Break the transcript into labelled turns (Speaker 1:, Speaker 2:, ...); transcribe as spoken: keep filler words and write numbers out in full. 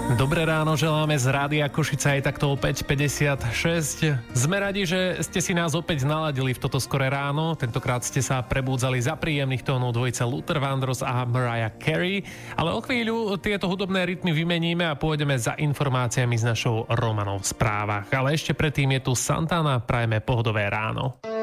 Speaker 1: Dobré ráno želáme z Rádia Košica aj takto opäť päťdesiatšesť. Sme radi, že ste si nás opäť naladili v toto skoré ráno. Tentokrát ste sa prebúdzali za príjemných tónov dvojice Luther Vandross a Mariah Carey. Ale o chvíľu tieto hudobné rytmy vymeníme a pôjdeme za informáciami s našou Romanou v správach. Ale ešte predtým je tu Santana, prajeme pohodové ráno.